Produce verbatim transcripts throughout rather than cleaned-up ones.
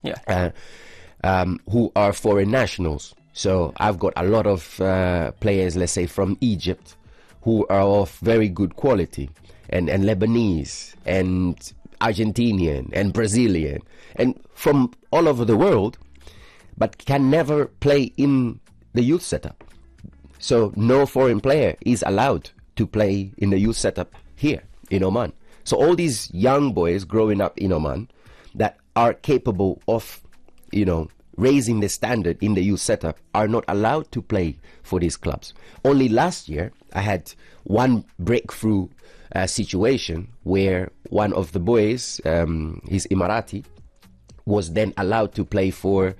Yeah. Uh, um, who are foreign nationals. So I've got a lot of uh, players, let's say, from Egypt, who are of very good quality, and, and Lebanese, and Argentinian, and Brazilian, and from all over the world, but can never play in the youth setup. So no foreign player is allowed to play in the youth setup here in Oman. So all these young boys growing up in Oman that are capable of, you know, raising the standard in the youth setup are not allowed to play for these clubs. Only last year, I had one breakthrough uh, situation where one of the boys, um, he's Emirati, was then allowed to play for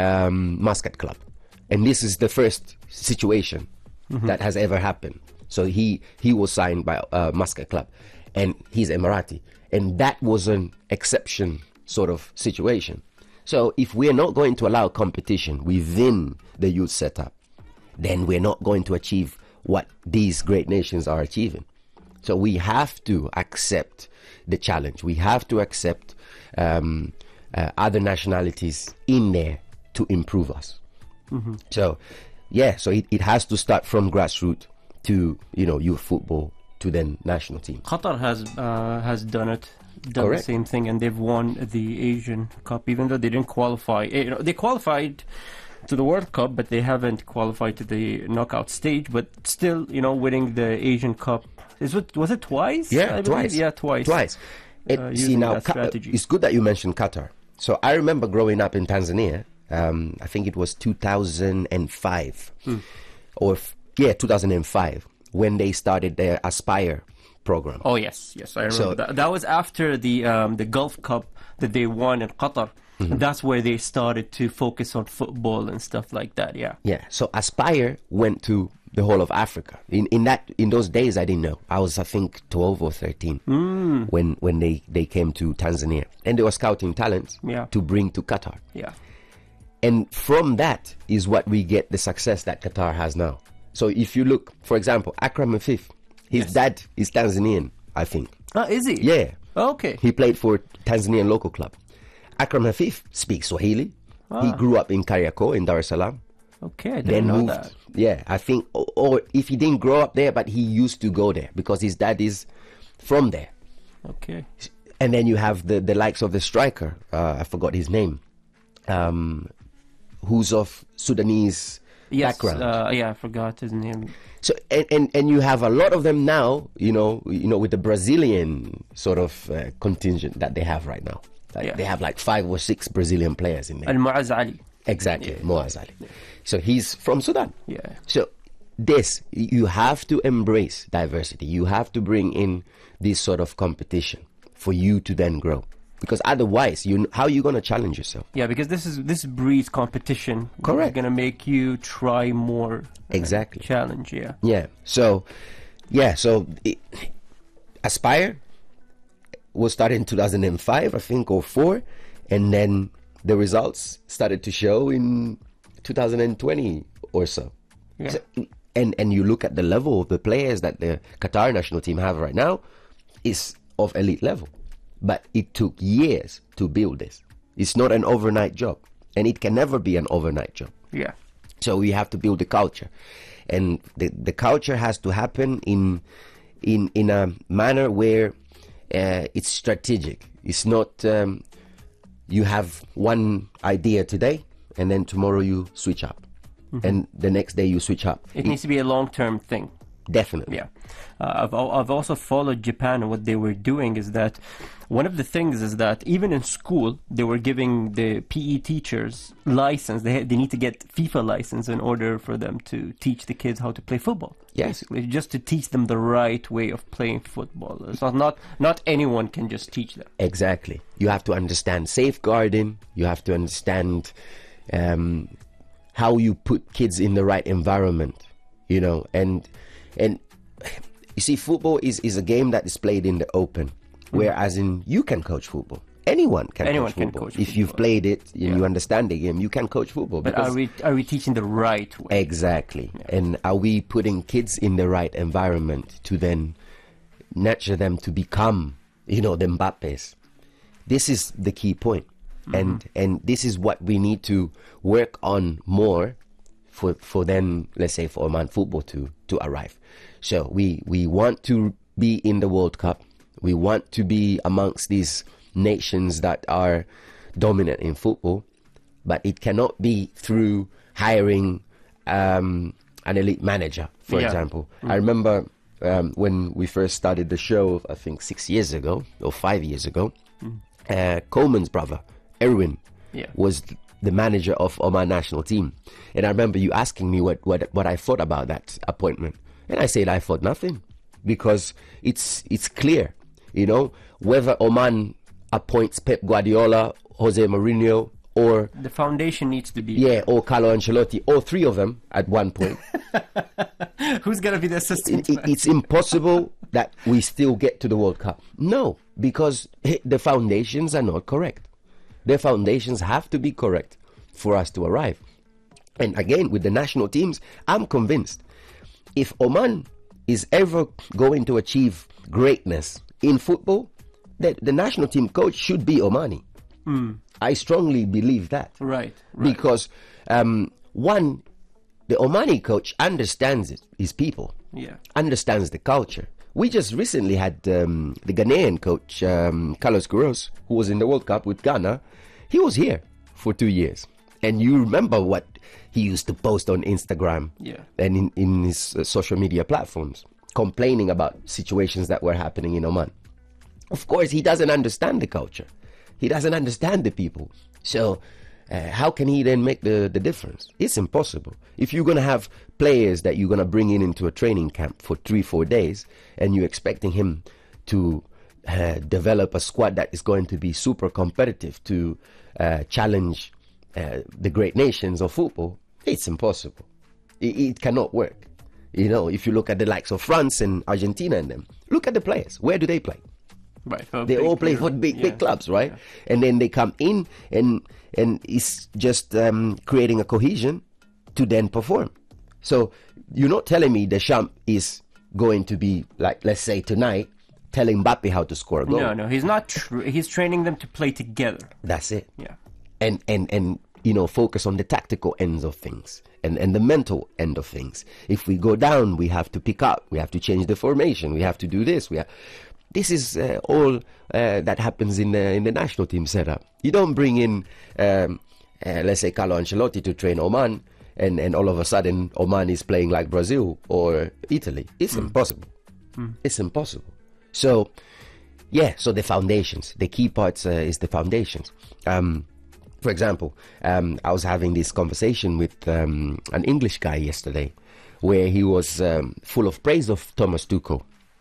um, Muscat Club. And this is the first situation mm-hmm. that has ever happened. So he, he was signed by uh, Muscat Club, and he's Emirati. And that was an exception sort of situation. So if we're not going to allow competition within the youth setup, then we're not going to achieve what these great nations are achieving. So we have to accept the challenge. We have to accept um, uh, other nationalities in there to improve us. Mm-hmm. So, yeah, so it, it has to start from grassroots to, you know, youth football to then national team. Qatar has uh, has done it. Done Correct. The same thing, and they've won the Asian Cup, even though they didn't qualify. You know, they qualified to the World Cup, but they haven't qualified to the knockout stage. But still, you know, winning the Asian Cup, is it was it twice? Yeah, I twice. Yeah, twice. Twice. It, Uh, see using now, that Qa- strategy. it's good that you mentioned Qatar. So I remember growing up in Tanzania. Um, I think it was two thousand five, Hmm. or f- yeah, two thousand five, when they started their Aspire program. Oh yes, yes, I remember So- that. That was after the um, the Gulf Cup that they won in Qatar. Mm-hmm. That's where they started to focus on football and stuff like that. Yeah. Yeah, so Aspire went to the whole of Africa. In in that in those days, I didn't know. I was, I think, twelve or thirteen Mm. when when they, they came to Tanzania, and they were scouting talents Yeah. to bring to Qatar. Yeah. And from that is what we get the success that Qatar has now. So if you look, for example, Akram Afif, his Yes. dad is Tanzanian, I think. Ah, is he? Yeah, Okay. he played for Tanzanian local club. Akram Afif speaks Swahili. He grew up in Kariakoo in Dar es Salaam. Okay, I didn't Then know moved. that. Yeah, I think, or, or if he didn't grow up there, but he used to go there because his dad is from there. Okay. And then you have the, the likes of the striker, uh, I forgot his name, um, who's of Sudanese Yes. background. Uh, yeah, I forgot his name. So and, and and you have a lot of them now, you know, you know, with the Brazilian sort of uh, contingent that they have right now. Like Yeah. They have like five or six Brazilian players in there. Al Muaz Ali. Exactly, Muaz Ali. So he's from Sudan. Yeah. So this, you have to embrace diversity. You have to bring in this sort of competition for you to then grow. Because otherwise, you how are you going to challenge yourself? Yeah, because this is this breeds competition. Correct. It's gonna make you try more. uh, Exactly. Challenge. Yeah. Yeah. So, yeah. So, it, Aspire was started in two thousand five, I think, or four, and then the results started to show in two thousand twenty or so. Yeah. So, and and you look at the level of the players that the Qatar national team have right now, is of elite level, but it took years to build this. It's not an overnight job, and it can never be an overnight job. Yeah. So we have to build the culture, and the the culture has to happen in in in a manner where uh, it's strategic. It's not um, you have one idea today and then tomorrow you switch up, and the next day you switch up. It needs to be a long-term thing. Definitely. Yeah. Uh, I've, al- I've also followed Japan, and what they were doing is that one of the things is that even in school, they were giving the P E teachers license. They, ha- they need to get FIFA license in order for them to teach the kids how to play football. Yes. Basically, just to teach them the right way of playing football. It's not, not, not anyone can just teach them. Exactly. You have to understand safeguarding. You have to understand um, how you put kids in the right environment, you know, and and you see, football is, is a game that is played in the open, whereas in you can coach football. Anyone can Anyone coach can football. coach If you've football. played it and Yeah. you understand the game, you can coach football. But because- are we are we teaching the right way? Exactly. And are we putting kids in the right environment to then nurture them to become, you know, the Mbappes? This is the key point. mm-hmm. and and this is what we need to work on more for for then, let's say, for Oman football to to arrive. So we we want to be in the World Cup. We want to be amongst these nations that are dominant in football, but it cannot be through hiring um, an elite manager, for yeah. example. Mm. I remember um, when we first started the show, I think six years ago or five years ago, mm. uh, Coleman's brother, Erwin, yeah. was th- the manager of Oman national team. And I remember you asking me what, what, what I thought about that appointment. And I said I thought nothing, because it's it's clear, you know, whether Oman appoints Pep Guardiola, Jose Mourinho, or the foundation needs to be yeah, or Carlo Ancelotti, or three of them at one point. Who's gonna be the assistant? It, it, it's impossible that we still get to the World Cup. No, because the foundations are not correct. The foundations have to be correct for us to arrive. And again, with the national teams, I'm convinced if Oman is ever going to achieve greatness in football, that the national team coach should be Omani. Mm. I strongly believe that. Right. right. Because um, one, the Omani coach understands it, his people, yeah, understands the culture. We just recently had um, the Ghanaian coach, um, Carlos Queiroz, who was in the World Cup with Ghana. He was here for two years. And you remember what he used to post on Instagram yeah. and in, in his uh, social media platforms, complaining about situations that were happening in Oman. Of course, he doesn't understand the culture. He doesn't understand the people. So uh, how can he then make the, the difference? It's impossible. If you're going to have players that you're going to bring in into a training camp for three, four days, and you're expecting him to uh, develop a squad that is going to be super competitive to uh, challenge uh, the great nations of football, it's impossible. It, it cannot work. You know, if you look at the likes of France and Argentina and them, look at the players. Where do they play? Right, they big, all play for big yeah, big clubs, right? Yeah. And then they come in and and it's just um, creating a cohesion to then perform. So you're not telling me Deschamps is going to be like, let's say tonight, telling Mbappe how to score a goal. No, no, he's not. Tr- he's training them to play together. That's it. Yeah. And and and you know, focus on the tactical ends of things and and the mental end of things. If we go down, we have to pick up. We have to change the formation. We have to do this. We have. This is uh, all uh, that happens in the, in the national team setup. You don't bring in, um, uh, let's say, Carlo Ancelotti to train Oman, and, and all of a sudden Oman is playing like Brazil or Italy. It's mm. impossible. Mm. It's impossible. So, yeah, so the foundations, the key parts uh, is the foundations. Um, for example, um, I was having this conversation with um, an English guy yesterday where he was um, full of praise of Thomas Tuchel.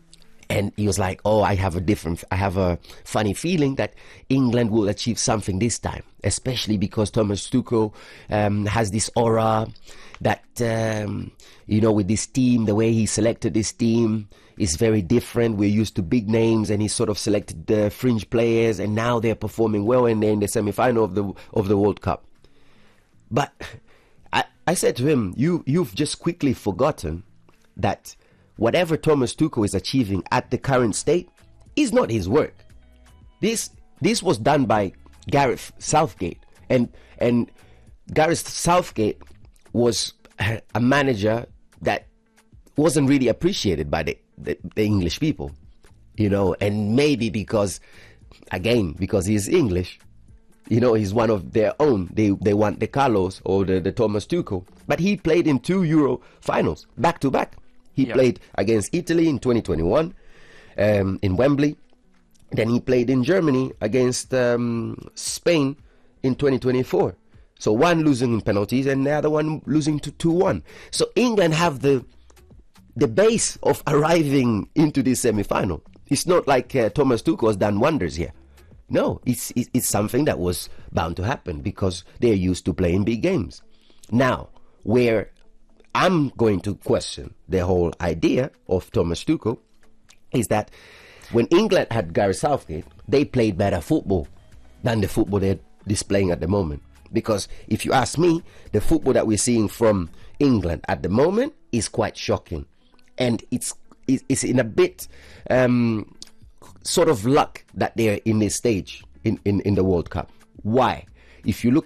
And he was like, oh, I have a different, I have a funny feeling that England will achieve something this time, especially because Thomas Tuchel um, has this aura that, um, you know, with this team, the way he selected this team is very different. We're used to big names, and he sort of selected the fringe players, and now they're performing well, and they're in the semi-final of the of the World Cup. But I, I said to him, you, you've just quickly forgotten that whatever Thomas Tuchel is achieving at the current state is not his work. This this was done by Gareth Southgate, and and Gareth Southgate was a manager that wasn't really appreciated by the, the, the English people, you know, and maybe because, again, because he's English, you know, he's one of their own. They they want the Carlos or the, the Thomas Tuchel, but he played in two Euro finals back to back. He yeah. played against Italy in twenty twenty-one um, in Wembley. Then he played in Germany against um, Spain in twenty twenty-four. So one losing in penalties and the other one losing to two one. So England have the the base of arriving into this semi-final. It's not like uh, Thomas Tuchel has done wonders here. No, it's, it's something that was bound to happen because they're used to playing big games. Now, where I'm going to question the whole idea of Thomas Tuchel is that when England had Gareth Southgate, they played better football than the football they're displaying at the moment. Because if you ask me, the football that we're seeing from England at the moment is quite shocking. And it's it's in a bit um, sort of luck that they're in this stage in, in, in the World Cup. Why? If you look